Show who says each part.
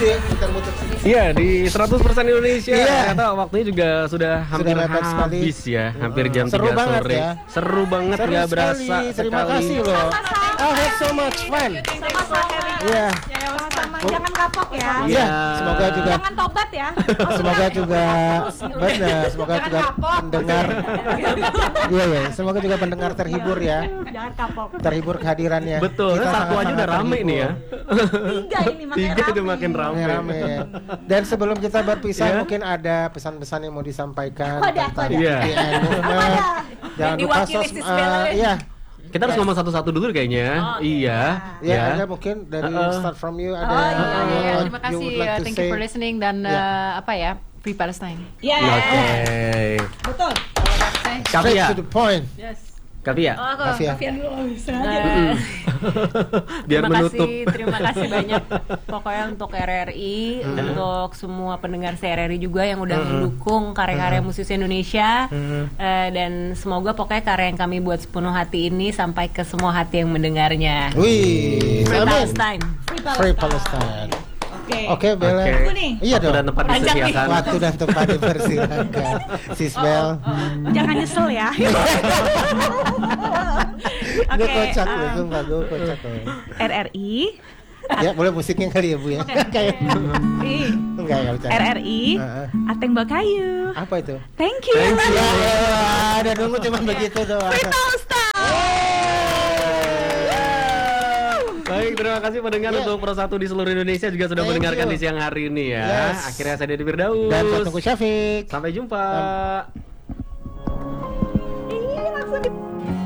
Speaker 1: sih muter-muter.
Speaker 2: Iya, di 100% Indonesia.
Speaker 1: Iya.
Speaker 2: Ternyata waktunya juga sudah hampir
Speaker 1: mepet sekali.
Speaker 2: habis ya. Hampir jam 3
Speaker 1: Seru banget
Speaker 2: sore.
Speaker 1: ya.
Speaker 2: Seru banget,
Speaker 1: Seru
Speaker 2: nggak
Speaker 1: sekali.
Speaker 2: berasa
Speaker 1: Terima
Speaker 2: sekali.
Speaker 1: kasih loh. I had so much fun. Iya.
Speaker 3: Jangan kapok ya.
Speaker 1: Iya, semoga juga
Speaker 3: Jangan tobat ya.
Speaker 1: semoga juga benar, semoga
Speaker 3: Jangan
Speaker 1: juga
Speaker 3: kapok.
Speaker 1: pendengar. Iya ya, semoga juga pendengar terhibur ya.
Speaker 3: Jangan kapok.
Speaker 1: Terhibur kehadirannya.
Speaker 2: Betul,
Speaker 1: Kita
Speaker 2: satu aja
Speaker 1: sangat-sangat
Speaker 2: udah rame
Speaker 1: terhibur.
Speaker 2: nih ya.
Speaker 3: Tiga ini makin
Speaker 2: Tiga udah makin
Speaker 1: Rame.
Speaker 2: rame.
Speaker 1: Dan sebelum kita berpisah
Speaker 2: Ya.
Speaker 1: mungkin ada pesan-pesan yang mau disampaikan
Speaker 3: Wadah,
Speaker 1: tentang
Speaker 3: wadah.
Speaker 2: Iya.
Speaker 1: PN Movement. Jangan lupa
Speaker 3: Diwakili Sis Bella.
Speaker 1: iya.
Speaker 2: Kita harus ngomong satu-satu dulu kayaknya. Iya.
Speaker 1: Ya, ada mungkin dari start from you ada
Speaker 4: Terima kasih,
Speaker 1: you would like to
Speaker 4: thank you
Speaker 1: say.
Speaker 4: for listening dan apa ya, Free Palestine.
Speaker 3: Iya.
Speaker 2: Oke.
Speaker 3: Betul.
Speaker 1: Straight
Speaker 2: Kavia.
Speaker 1: to the point.
Speaker 2: Kavia.
Speaker 1: Kavia.
Speaker 2: Biar menutup.
Speaker 4: Terima kasih banyak pokoknya untuk RRI, untuk semua pendengar CRRI juga yang udah mendukung karya-karya musisi Indonesia, dan semoga pokoknya karya yang kami buat sepenuh hati ini sampai ke semua hati yang mendengarnya.
Speaker 1: Wih,
Speaker 4: Free
Speaker 1: amin.
Speaker 4: Palestine.
Speaker 1: Free Palestine. Oke, Bella.
Speaker 2: Oke.
Speaker 3: Tunggu nih.
Speaker 1: Iya
Speaker 2: Waktu
Speaker 1: dong.
Speaker 2: dan tempat disediakan.
Speaker 1: Waktu dan tempat dipersilakan. Sis Bel.
Speaker 3: Jangan nyesel ya.
Speaker 1: Gue
Speaker 3: Oke,
Speaker 1: kocak loh, sumpah gue kocak loh.
Speaker 3: RRI.
Speaker 1: Ya, boleh musiknya kali ya, Bu ya. Kayak enggak bercanda.
Speaker 3: RRI. Ateng Bakayu.
Speaker 1: Apa itu?
Speaker 3: Thank you.
Speaker 1: Ya, ada nunggu cuma begitu doang.
Speaker 2: Baik, terima kasih pendengar untuk Pro 1 di seluruh Indonesia juga sudah
Speaker 1: Thank
Speaker 2: mendengarkan
Speaker 1: you.
Speaker 2: di siang hari ini ya.
Speaker 1: Yes.
Speaker 2: Akhirnya saya Deddy Firdaus.
Speaker 1: Dan saya tunggu Syafiq.
Speaker 2: Sampai jumpa.